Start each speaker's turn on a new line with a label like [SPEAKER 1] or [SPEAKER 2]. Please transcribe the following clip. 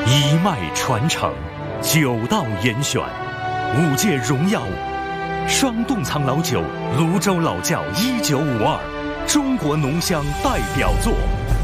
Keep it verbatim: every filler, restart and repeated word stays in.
[SPEAKER 1] 一脉传承，酒道严选，五届荣耀双洞仓老酒，泸州老窖一九五二，中国浓香代表作。